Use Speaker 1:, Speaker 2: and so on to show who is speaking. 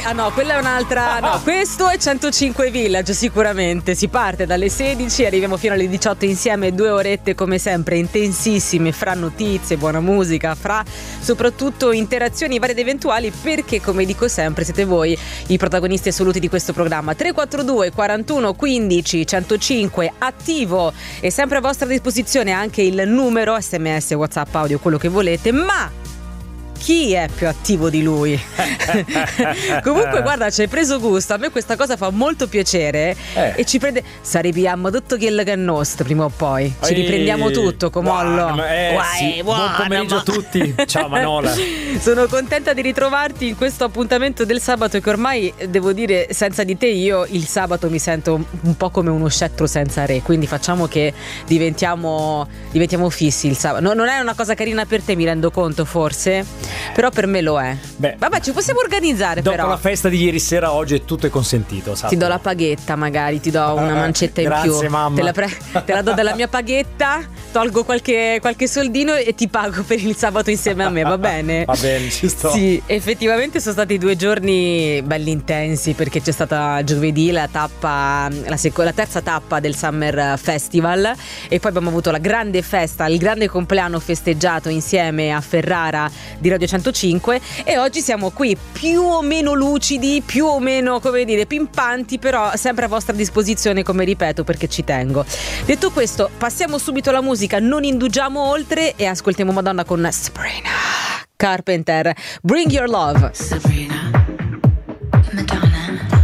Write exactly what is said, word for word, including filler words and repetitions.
Speaker 1: ah no, quella è un'altra. No, questo è centocinque Village, sicuramente. Si parte dalle sedici, arriviamo fino alle diciotto insieme, due orette come sempre intensissime, fra notizie, buona musica, fra soprattutto interazioni varie ed eventuali, perché come dico sempre siete voi i protagonisti assoluti di questo programma. Tre quattro due quarantuno quindici centocinque attivo e sempre a vostra disposizione anche il numero sms, WhatsApp, audio, quello che volete, ma chi è più attivo di lui? Comunque guarda, ci hai preso gusto, a me questa cosa fa molto piacere eh. e ci prende, sarebbe tutto quello che è nostro prima o poi, ci Ehi, riprendiamo tutto comollo.
Speaker 2: Eh, Guai, sì. Buon pomeriggio ma... a tutti, ciao Manola.
Speaker 1: Sono contenta di ritrovarti in questo appuntamento del sabato che ormai devo dire senza di te io il sabato mi sento un po' come uno scettro senza re, quindi facciamo che diventiamo, diventiamo fissi il sabato. No, non è una cosa carina per te, mi rendo conto forse? Però per me lo è. Beh, vabbè, ci possiamo organizzare
Speaker 2: dopo
Speaker 1: però.
Speaker 2: La festa di ieri sera, oggi tutto è consentito, sappia.
Speaker 1: Ti do la paghetta, magari ti do una mancetta in
Speaker 2: Grazie,
Speaker 1: più.
Speaker 2: Mamma.
Speaker 1: Te la, pre- te la do dalla mia paghetta, tolgo qualche, qualche soldino e ti pago per il sabato insieme a me, va bene?
Speaker 2: Va bene, ci sto.
Speaker 1: Sì, effettivamente sono stati due giorni belli intensi, perché c'è stata giovedì la tappa, la, sec- la terza tappa del Summer Festival, e poi abbiamo avuto la grande festa, il grande compleanno festeggiato insieme a Ferrara di Radio centocinque, e oggi siamo qui più o meno lucidi, più o meno, come dire, pimpanti, però sempre a vostra disposizione, come ripeto, perché ci tengo. Detto questo, passiamo subito alla musica, non indugiamo oltre e ascoltiamo Madonna con Sabrina Carpenter, Bring Your Love.
Speaker 3: Sabrina